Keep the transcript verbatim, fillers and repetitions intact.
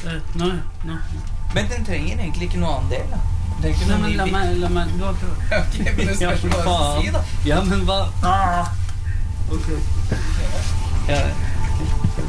Nå, nå. Men den trenger egentlig ikke noe annen del, da. Det er ikke Nei, noe men la ny meg, la meg, du har prøvd. Ok, men det spørs hva du skal si, da. Ja, men hva? Ah! Ok. Ja,